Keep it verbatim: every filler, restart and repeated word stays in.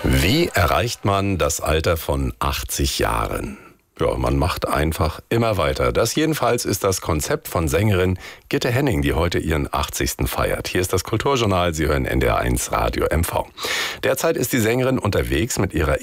Wie erreicht man das Alter von achtzig Jahren? Ja, man macht einfach immer weiter. Das jedenfalls ist das Konzept von Sängerin Gitte Henning, die heute ihren achtzigsten feiert. Hier ist das Kulturjournal, Sie hören N D R eins Radio M V. Derzeit ist die Sängerin unterwegs mit ihrer